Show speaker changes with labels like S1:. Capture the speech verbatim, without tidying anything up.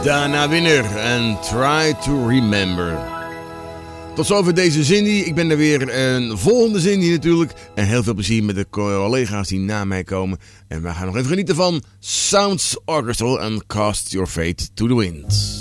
S1: Dana Winner en Try to Remember. Tot zover deze Cindy. Ik ben er weer een volgende Cindy natuurlijk. En heel veel plezier met de collega's die na mij komen. En we gaan nog even genieten van Sounds Orchestral en Cast Your Fate to the Wind.